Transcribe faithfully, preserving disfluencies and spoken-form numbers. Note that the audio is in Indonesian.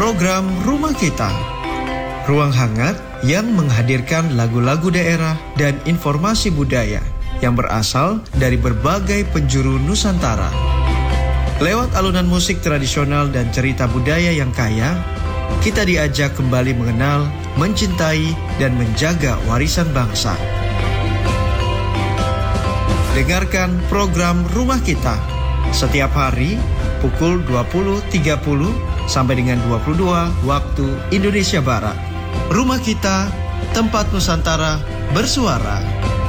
program Rumah Kita. Ruang hangat yang menghadirkan lagu-lagu daerah dan informasi budaya yang berasal dari berbagai penjuru Nusantara. Lewat alunan musik tradisional dan cerita budaya yang kaya, kita diajak kembali mengenal, mencintai, dan menjaga warisan bangsa. Dengarkan program Rumah Kita setiap hari pukul dua puluh tiga puluh sampai dengan dua puluh dua waktu Indonesia Barat. Rumah Kita, tempat Nusantara bersuara.